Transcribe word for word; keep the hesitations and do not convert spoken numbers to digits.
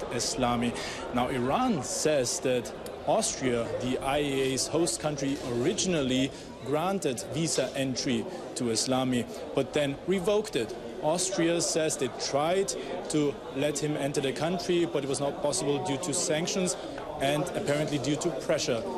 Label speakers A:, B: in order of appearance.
A: Eslami. Now, Iran says that Austria, the I A E's host country, originally granted visa entry to Eslami, but then revoked it. Austria says they tried to let him enter the country, but it was not possible due to sanctions and apparently due to pressure